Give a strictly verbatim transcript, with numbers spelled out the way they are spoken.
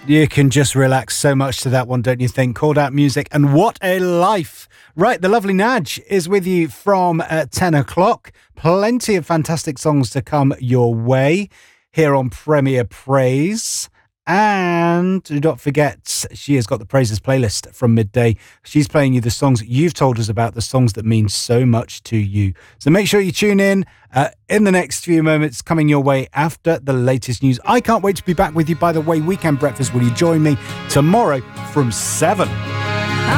You can just relax so much to that one, don't you think? Called Out Music, and what a life. Right, the lovely Nadj is with you from uh, ten o'clock. Plenty of fantastic songs to come your way here on Premier Praise. And do not forget, she has got the Praises playlist from midday. She's playing you the songs you've told us about, the songs that mean so much to you. So make sure you tune in uh, in the next few moments, coming your way after the latest news. I can't wait to be back with you. By the way, Weekend Breakfast, will you join me tomorrow from seven?